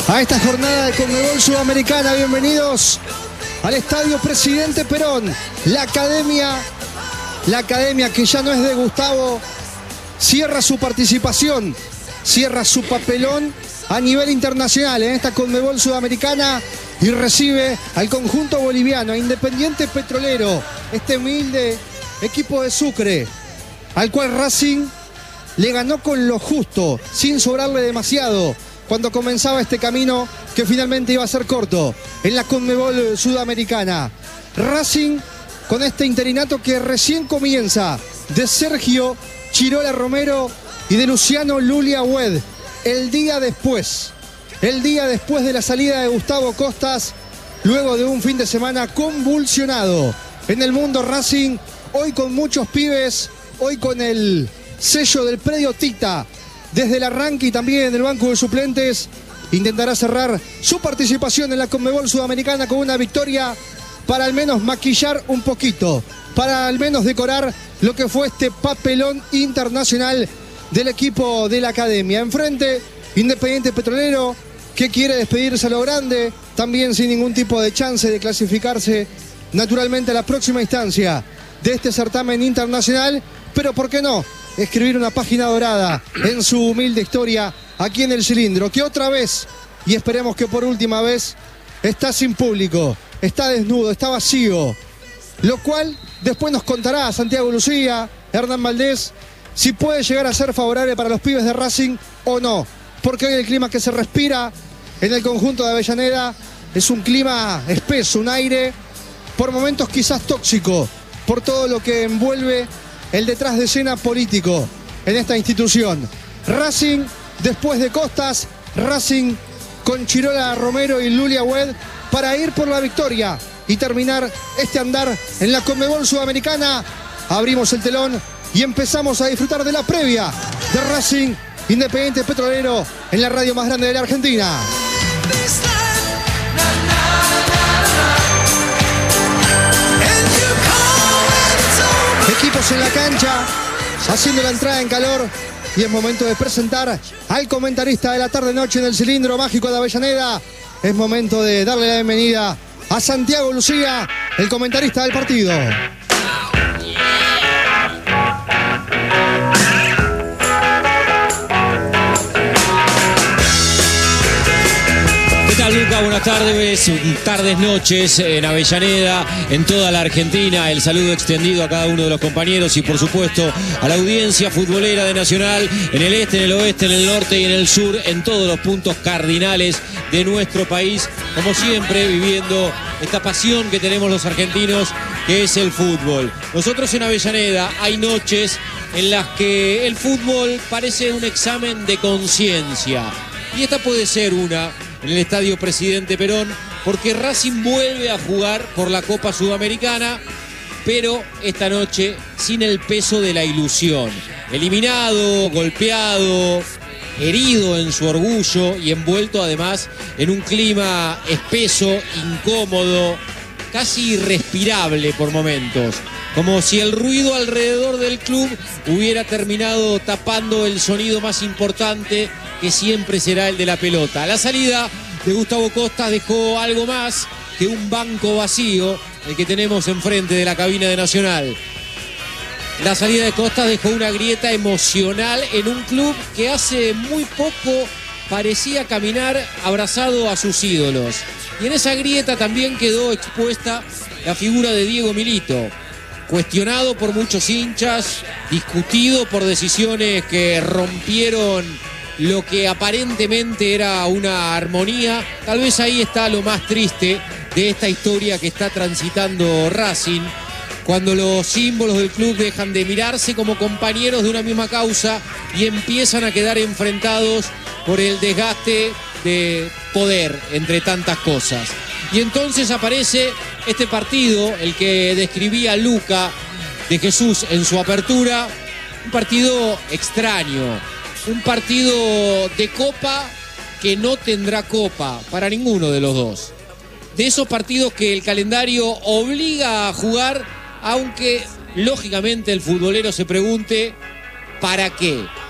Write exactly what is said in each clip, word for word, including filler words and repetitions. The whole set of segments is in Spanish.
a esta jornada de Conmebol Sudamericana. Bienvenidos al Estadio Presidente Perón. La academia, la academia que ya no es de Gustavo, cierra su participación, cierra su papelón a nivel internacional en esta Conmebol Sudamericana y recibe al conjunto boliviano, a Independiente Petrolero, este humilde equipo de Sucre, al cual Racing le ganó con lo justo, sin sobrarle demasiado, cuando comenzaba este camino que finalmente iba a ser corto en la Conmebol Sudamericana. Racing con este interinato que recién comienza, de Sergio Chirola Romero y de Luciano Lulia Hued, el día después, el día después de la salida de Gustavo Costas, luego de un fin de semana convulsionado en el mundo Racing, hoy con muchos pibes, hoy con el sello del predio Tita, desde el arranque y también en el banco de suplentes, intentará cerrar su participación en la Conmebol Sudamericana con una victoria para al menos maquillar un poquito, para al menos decorar lo que fue este papelón internacional del equipo de la academia. Enfrente, Independiente Petrolero, que quiere despedirse a lo grande, también sin ningún tipo de chance de clasificarse naturalmente a la próxima instancia de este certamen internacional, pero ¿por qué no escribir una página dorada en su humilde historia aquí en el cilindro, que otra vez, y esperemos que por última vez, está sin público, está desnudo, está vacío, lo cual después nos contará Santiago Lucía, Hernán Valdés, si puede llegar a ser favorable para los pibes de Racing o no, porque hoy el clima que se respira en el conjunto de Avellaneda es un clima espeso, un aire por momentos quizás tóxico, por todo lo que envuelve el detrás de escena político en esta institución. Racing después de Costas, Racing con Chirola Romero y Lulia Hued para ir por la victoria y terminar este andar en la Conmebol Sudamericana. Abrimos el telón y empezamos a disfrutar de la previa de Racing Independiente Petrolero en la radio más grande de la Argentina. Equipos en la cancha, haciendo la entrada en calor, y es momento de presentar al comentarista de la tarde-noche en el cilindro mágico de Avellaneda. Es momento de darle la bienvenida a Santiago Lucía, el comentarista del partido. Luca, buenas tardes, tardes, noches en Avellaneda, en toda la Argentina. El saludo extendido a cada uno de los compañeros y por supuesto a la audiencia futbolera de Nacional en el este, en el oeste, en el norte y en el sur, en todos los puntos cardinales de nuestro país, como siempre viviendo esta pasión que tenemos los argentinos, que es el fútbol. Nosotros en Avellaneda hay noches en las que el fútbol parece un examen de conciencia, y esta puede ser una en el Estadio Presidente Perón, porque Racing vuelve a jugar por la Copa Sudamericana, pero esta noche sin el peso de la ilusión. Eliminado, golpeado, herido en su orgullo y envuelto además en un clima espeso, incómodo, casi irrespirable por momentos. Como si el ruido alrededor del club hubiera terminado tapando el sonido más importante, que siempre será el de la pelota. La salida de Gustavo Costas dejó algo más que un banco vacío, el que tenemos enfrente de la cabina de Nacional. La salida de Costas dejó una grieta emocional en un club que hace muy poco parecía caminar abrazado a sus ídolos. Y en esa grieta también quedó expuesta la figura de Diego Milito, cuestionado por muchos hinchas, discutido por decisiones que rompieron lo que aparentemente era una armonía. Tal vez ahí está lo más triste de esta historia que está transitando Racing, cuando los símbolos del club dejan de mirarse como compañeros de una misma causa y empiezan a quedar enfrentados por el desgaste de poder, entre tantas cosas. Y entonces aparece este partido, el que describía Luca de Jesús en su apertura, un partido extraño, un partido de copa que no tendrá copa para ninguno de los dos. De esos partidos que el calendario obliga a jugar, aunque lógicamente el futbolero se pregunte ¿para qué?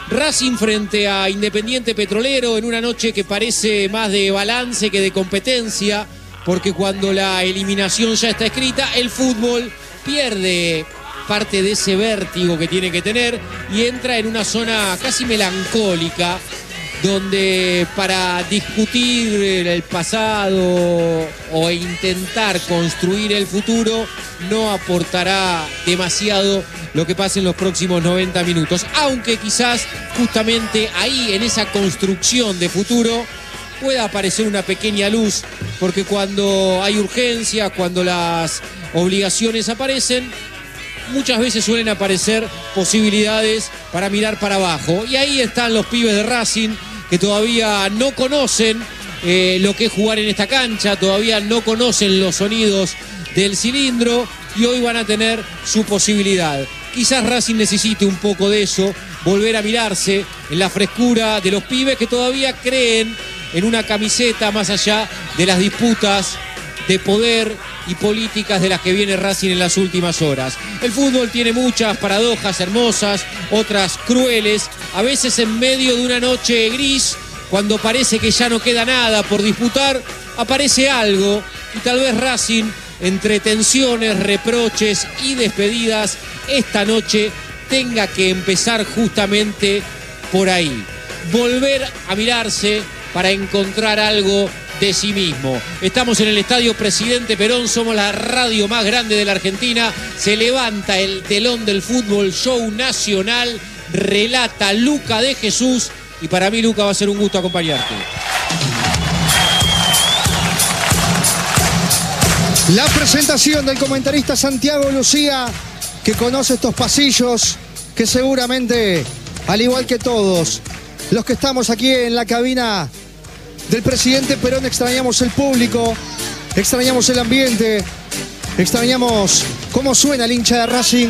Racing frente a Independiente Petrolero en una noche que parece más de balance que de competencia, porque cuando la eliminación ya está escrita, el fútbol pierde parte de ese vértigo que tiene que tener y entra en una zona casi melancólica, donde para discutir el pasado o intentar construir el futuro no aportará demasiado lo que pase en los próximos noventa minutos, aunque quizás justamente ahí en esa construcción de futuro pueda aparecer una pequeña luz, porque cuando hay urgencia, cuando las obligaciones aparecen, muchas veces suelen aparecer posibilidades para mirar para abajo, y ahí están los pibes de Racing que todavía no conocen eh, lo que es jugar en esta cancha, todavía no conocen los sonidos del cilindro y hoy van a tener su posibilidad. Quizás Racing necesite un poco de eso, volver a mirarse en la frescura de los pibes que todavía creen en una camiseta más allá de las disputas de poder y políticas de las que viene Racing en las últimas horas. El fútbol tiene muchas paradojas hermosas, otras crueles, a veces en medio de una noche gris, cuando parece que ya no queda nada por disputar, aparece algo y tal vez Racing, entre tensiones, reproches y despedidas, esta noche tenga que empezar justamente por ahí. Volver a mirarse para encontrar algo de sí mismo. Estamos en el Estadio Presidente Perón, somos la radio más grande de la Argentina. Se levanta el telón del fútbol, show nacional, relata Luca de Jesús y para mí, Luca, va a ser un gusto acompañarte. La presentación del comentarista Santiago Lucía, que conoce estos pasillos, que seguramente, al igual que todos los que estamos aquí en la cabina del Presidente Perón, extrañamos el público, extrañamos el ambiente, extrañamos cómo suena el hincha de Racing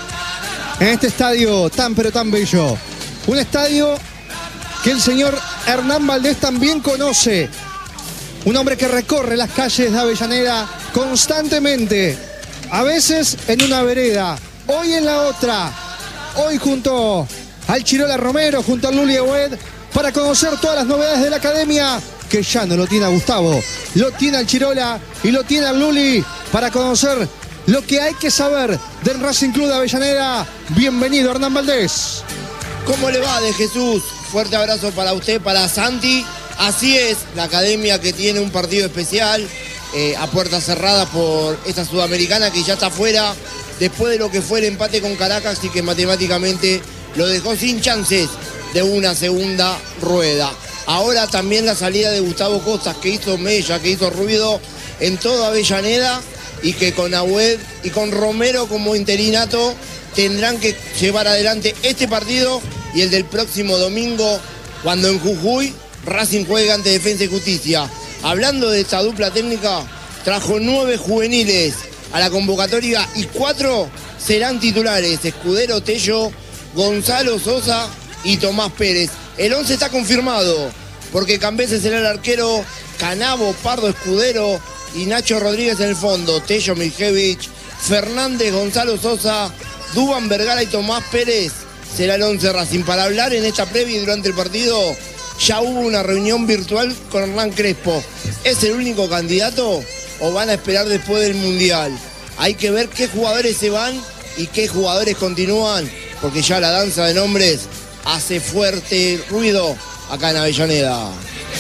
en este estadio tan pero tan bello. Un estadio que el señor Hernán Valdés también conoce. Un hombre que recorre las calles de Avellaneda constantemente, a veces en una vereda, hoy en la otra, hoy junto al Chirola Romero, junto al Luli Agüed, para conocer todas las novedades de la academia, que ya no lo tiene a Gustavo, lo tiene al Chirola y lo tiene al Luli, para conocer lo que hay que saber del Racing Club de Avellaneda. Bienvenido, Hernán Valdés. ¿Cómo le va, de Jesús? Fuerte abrazo para usted, para Santi. Así es, la academia que tiene un partido especial, eh, a puerta cerrada por esta sudamericana que ya está fuera, después de lo que fue el empate con Caracas y que matemáticamente lo dejó sin chances de una segunda rueda. Ahora también la salida de Gustavo Costas, que hizo mella, que hizo ruido en toda Avellaneda, y que con Agüed y con Romero como interinato tendrán que llevar adelante este partido y el del próximo domingo, cuando en Jujuy Racing juega ante Defensa y Justicia. Hablando de esta dupla técnica, trajo nueve juveniles a la convocatoria y cuatro serán titulares: Escudero, Tello, Gonzalo Sosa y Tomás Pérez. El once está confirmado, porque Cambeses será el arquero, Canavo, Pardo, Escudero y Nacho Rodríguez en el fondo. Tello, Miljevich, Fernández, Gonzalo Sosa, Dúban, Vergara y Tomás Pérez será el once Racing. Para hablar en esta previa y durante el partido, ya hubo una reunión virtual con Hernán Crespo. ¿Es el único candidato o van a esperar después del Mundial? Hay que ver qué jugadores se van y qué jugadores continúan, porque ya la danza de nombres hace fuerte ruido acá en Avellaneda.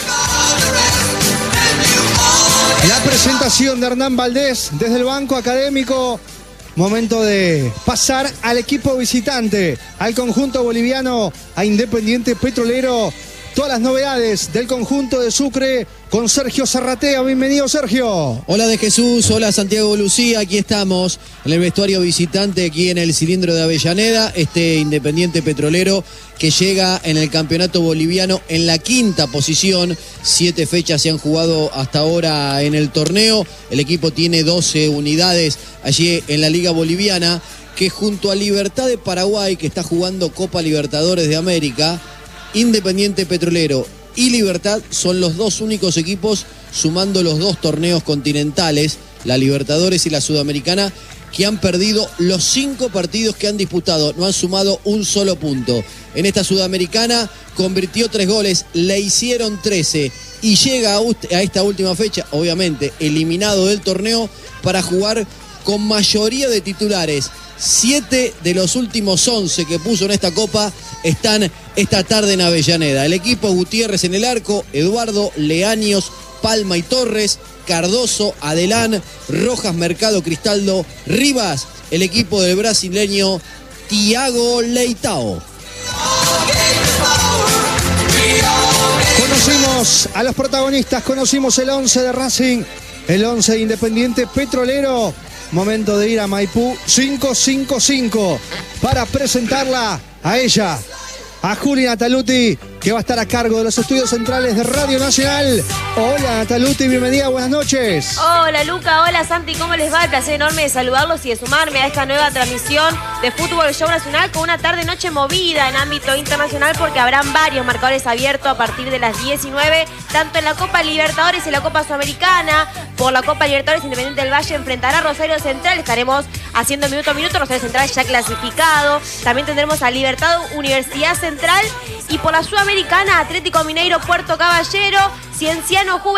La presentación de Hernán Valdés desde el banco académico. Momento de pasar al equipo visitante, al conjunto boliviano, a Independiente Petrolero. Todas las novedades del conjunto de Sucre con Sergio Zarratea. Bienvenido, Sergio. Hola de Jesús, hola Santiago Lucía. Aquí estamos en el vestuario visitante, aquí en el cilindro de Avellaneda. Este Independiente Petrolero que llega en el campeonato boliviano en la quinta posición. Siete fechas se han jugado hasta ahora en el torneo. El equipo tiene doce unidades allí en la Liga Boliviana, que junto a Libertad de Paraguay, que está jugando Copa Libertadores de América, Independiente Petrolero y Libertad son los dos únicos equipos sumando los dos torneos continentales la Libertadores y la Sudamericana, que han perdido los cinco partidos que han disputado, no han sumado un solo punto. En esta Sudamericana convirtió tres goles, le hicieron trece y llega a esta última fecha, obviamente eliminado del torneo, para jugar con mayoría de titulares. Siete de los últimos once que puso en esta Copa están esta tarde en Avellaneda. El equipo Gutiérrez en el arco, Eduardo, Leaños, Palma y Torres, Cardoso, Adelán, Rojas, Mercado, Cristaldo, Rivas, el equipo del brasileño Thiago Leitão. Conocimos a los protagonistas, conocimos el once de Racing, el once de Independiente Petrolero. Momento de ir a Maipú cinco cinco cinco para presentarla a ella, a Juli Nataluti, que va a estar a cargo de los estudios centrales de Radio Nacional. Hola Nataluti, bienvenida, buenas noches. Hola Luca, hola Santi, ¿cómo les va? El placer enorme de saludarlos y de sumarme a esta nueva transmisión de Fútbol Show Nacional con una tarde-noche movida en ámbito internacional, porque habrán varios marcadores abiertos a partir de las diecinueve, tanto en la Copa Libertadores y la Copa Sudamericana. Por la Copa Libertadores, Independiente del Valle enfrentará a Rosario Central. Estaremos haciendo minuto a minuto, Rosario Central ya clasificado. También tendremos a Libertad Universidad Central, y por la Sudamericana, Atlético Mineiro Puerto Caballero, Cienciano Juvenil.